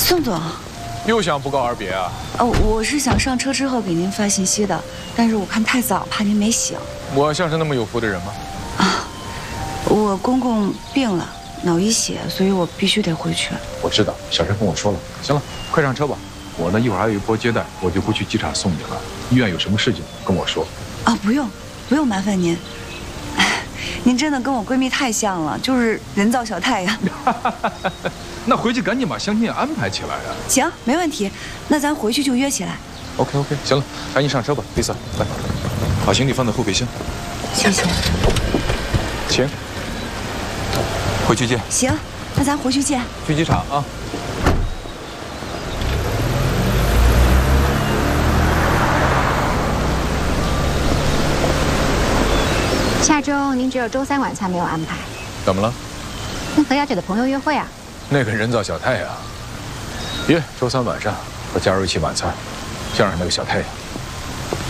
宋总， 又想不告而别啊？ 我是想上车之后给您发信息的，但是我看太早，怕您没醒。 我像是那么有福的人吗？ 我公公病了，脑溢血，所以我必须得回去。 我知道，小陈跟我说了。行了，快上车吧。我呢，一会儿还有一波接待，我就不去机场送你了。医院有什么事情跟我说。 不用麻烦您。您真的跟我闺蜜太像了，就是人造小太阳。 那回去赶紧把相亲安排起来啊！ 行，没问题。那咱回去就约起来。 OK， 行了，赶紧上车吧，Lisa，来，把行李放在后备箱。 谢谢。 请。回去见。 行，那咱回去见。 去机场啊。 下周您只有周3晚餐没有安排， 怎么了？ 跟何小姐的朋友约会啊？ 那个人造小太阳，约周3晚上和佳茹一起晚餐，这样那个小太阳